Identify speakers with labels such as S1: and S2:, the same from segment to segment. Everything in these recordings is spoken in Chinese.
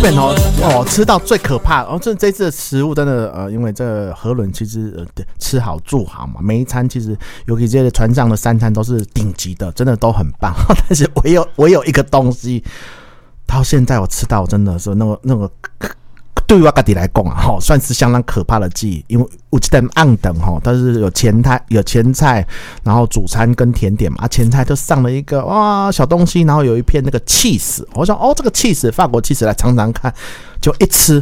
S1: 本吃到最可怕这次的食物真的因为这个和伦其实吃好住好嘛，每一餐其实尤其这些船上的3餐都是顶级的，真的都很棒。但是我有一个东西，到现在我吃到真的是那个。对于我自己来讲算是相当可怕的记忆，因为有一顿暗等它是有前菜，然后主餐跟甜点嘛，前菜就上了一个哇小东西，然后有一片那个cheese，我想这个cheese法国cheese来尝尝看，就一吃。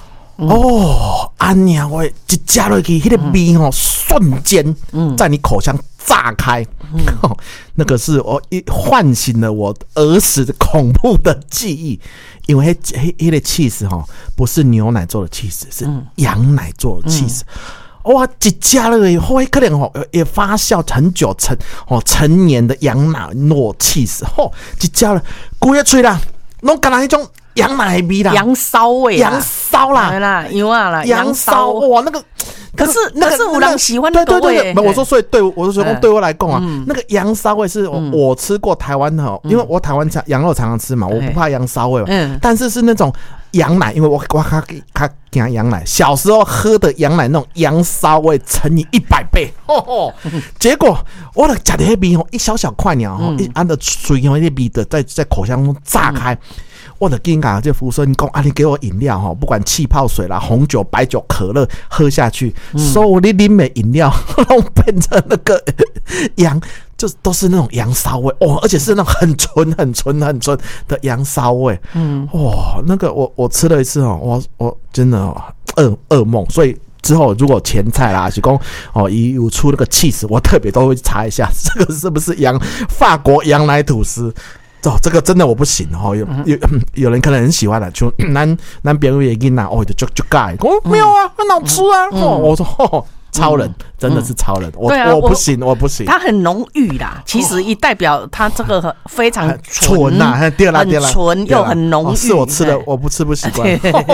S1: 安娘喂，一加落去，那个味瞬间在你口腔炸开，那个是唤醒了我儿时的恐怖的记忆。因为那个 cheese 不是牛奶做的 cheese， 是羊奶做的 cheese。哇，一加了以后，可能也发酵很久，成年的羊奶糯 cheese， 一加了，规个嘴啦，拢干那种羊奶味啦，
S2: 羊骚味，
S1: 羊骚啦，羊骚，哇，那个。
S2: 可是有人喜欢那个味。
S1: 对，我说所以我说对我来讲那个羊骚味是我吃过台湾的因为我台湾羊肉常常吃嘛，我不怕羊骚味但是那种羊奶，因为我怕羊奶，小时候喝的羊奶那种羊骚味乘以100倍，结果我的吃的那味一小块鸟一按的水那味的在口腔中炸开。我的跟这服务生讲你给我饮料不管气泡水啦、红酒、白酒、可乐喝下去，所有你啉的饮料都变成那个羊，就都是那种羊骚味而且是那种很纯的羊骚味。那个我吃了一次我真的噩梦，所以。之后如果前菜啦是说有出那个 cheese， 我特别都会查一下这个是不是法国羊奶吐司。这个真的我不行有人可能很喜欢的，就咱别人也给拿就改没有啊，很好吃啊我说超人真的是超人，我不行，
S2: 它很浓郁啦，其实一代表它这个非常
S1: 纯呐，对啦，
S2: 很纯又很浓郁，
S1: 是我吃的，我不吃不习惯。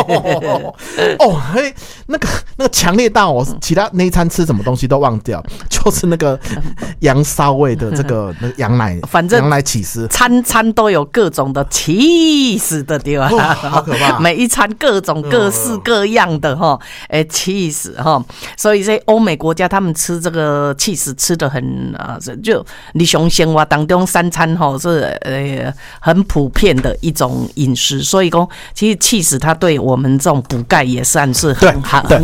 S1: 那个强烈到我其他那一餐吃什么东西都忘掉，就是那个羊骚味的这个那个羊奶，
S2: 反正
S1: 羊奶起司，
S2: 餐都有各种的起司的对吧？
S1: 好可怕！
S2: 每一餐各种各式各样的起司所以这欧美国家他们吃这个起司吃的很就日常生活当中3餐是很普遍的一种饮食，所以说其实起司它对我们这种补钙也算是很好。
S1: 对。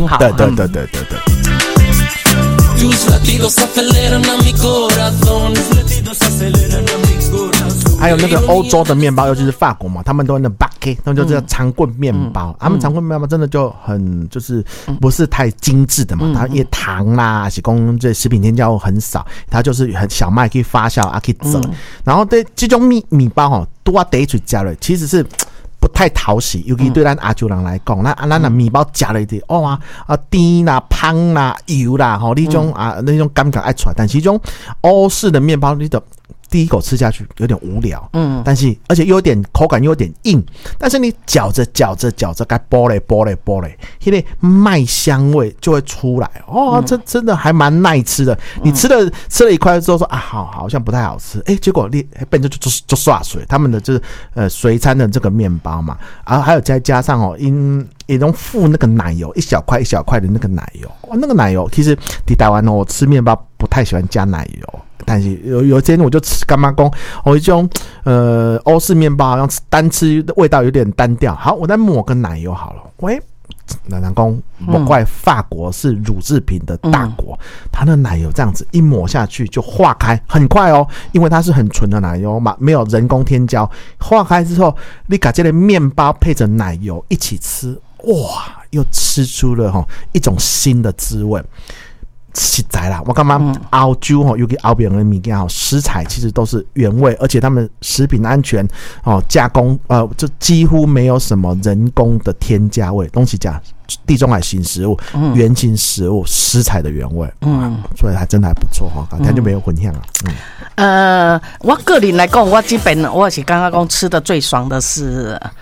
S1: 还有那个欧洲的面包，尤其是法国嘛，他们都那 baguette， 他们就叫长棍面包。他们长棍面包真的就很就是不是太精致的嘛，它也糖啦，是讲这食品添加物很少，它就是很小麦可以发酵可以蒸。然后这种米包都要得去加了，其实是。不太讨喜，尤其对咱亚洲人来讲，咱的米包加了一点甜啦、香啦、油啦，那种感觉爱出来。但是这种欧式的面包，你的第一口吃下去有点无聊，但是而且有点口感有点硬，但是你嚼着，该剥嘞，那个麦香味就会出来这真的还蛮耐吃的。你吃了一块之后说好像不太好吃，结果你变成就刷水，他们的就是随餐的这个面包嘛，然后还有再加上也能附那个奶油，一小块的那个奶油，那个奶油其实在台湾我吃面包不太喜欢加奶油。但是有一天我就吃干妈公一种欧式面包好像单吃味道有点单调，好我再抹个奶油好了。南公不怪法国是乳制品的大国，它的奶油这样子一抹下去就化开很快因为它是很纯的奶油嘛，没有人工添加，化开之后你把这个面包配着奶油一起吃，哇又吃出了一种新的滋味。实在啦，我感觉欧洲尤其欧边的物件食材其实都是原味，而且他们食品安全加工就几乎没有什么人工的添加味，东西讲地中海型食物、原型食物食材的原味，所以还真的还不错刚才就没有混향
S2: 我个人来讲，我这边我是刚刚讲吃的最爽的是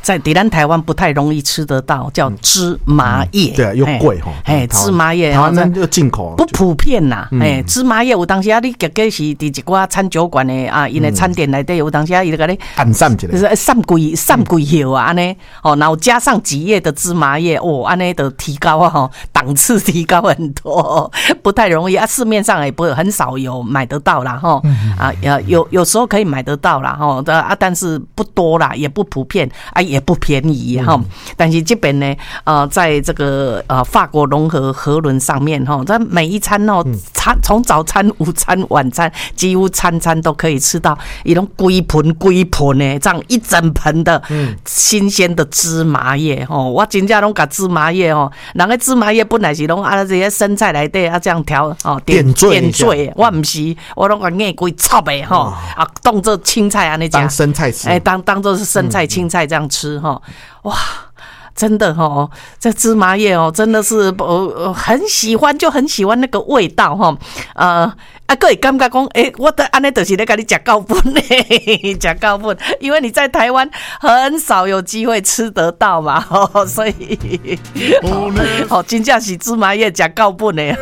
S2: 在咱台湾不太容易吃得到，叫芝麻叶，
S1: 对，又贵哈。
S2: 芝麻叶
S1: 台湾就进口
S2: 不普遍呐。芝麻叶有当时啊，你结果是伫一寡餐酒馆的啊，因的餐点内底有当时啊，伊就甲你
S1: 暗散一
S2: 个，散几叶啊，安尼哦，然后加上几叶的芝麻叶，哦，安尼的提高啊，档次提高很多，不太容易啊，市面上也不很少有买得到啦，哈啊，有时候可以买得到啦，哈但是不多啦，也不普遍啊，也不便宜哈。但是这边呢，在这个法国融合河轮上面哈，在每一餐哦，从早餐、午餐、晚餐，几乎餐餐都可以吃到一种规盆呢，这样一整盆的新鲜的芝麻叶哦，我真正拢把芝麻叶哦，人个芝麻叶本来是拢这些生菜来底啊这样调哦点缀，我不是，我拢把硬规炒的吼啊，当做青菜安尼讲，
S1: 当生菜吃，
S2: 当做是生菜青菜这样吃哈，哇。真的哦，这芝麻叶哦，真的是很喜欢，就很喜欢那个味道哈。各位感觉讲，我的安尼就是在跟你讲高分嘞，讲高分，因为你在台湾很少有机会吃得到嘛，所以真正是芝麻叶讲高分嘞。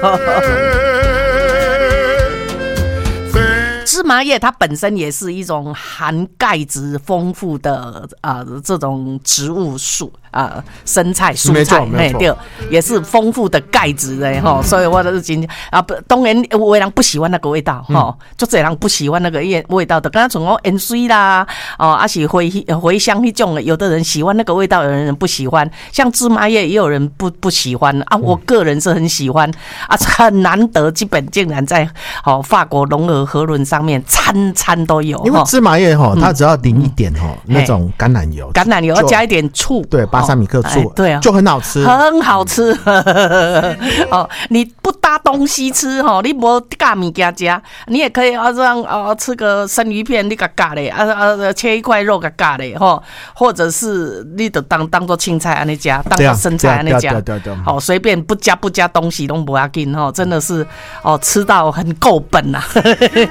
S2: 芝麻叶它本身也是一种含钙质丰富的这种植物素生菜蔬菜，对，也是丰富的钙质的哈，所以我都是今天当然有的人不喜欢那个味道哈，就这人不喜欢那个味道的，刚刚从我盐水啦是茴香那种，有的人喜欢那个味道，有的人不喜欢，像芝麻叶也有人不喜欢啊，我个人是很喜欢啊，很难得，基本竟然在法国融合河轮上面餐餐都有，
S1: 因为芝麻叶它只要淋一点那种橄榄油
S2: 要加一点醋，
S1: 对，巴萨米克醋，
S2: 对啊，
S1: 就很好吃，
S2: 很好吃。你不搭东西吃你没尬物件吃，你也可以这样吃个生鱼片，你嘎嘞切一块肉嘎嘞或者是你就当做青菜安尼吃，当做生菜安尼吃，随便不加东西都不要紧真的是吃到很够本啊。